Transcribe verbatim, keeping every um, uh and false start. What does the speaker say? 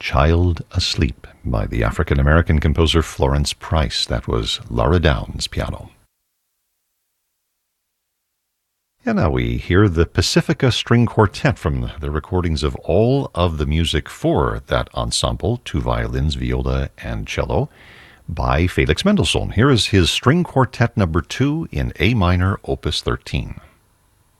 Child Asleep by the African-American composer Florence Price. That was Laura Downs piano. And now we hear the Pacifica String Quartet from the recordings of all of the music for that ensemble, two violins, viola, and cello, by Felix Mendelssohn. Here is his String Quartet number two in A minor, opus thirteen.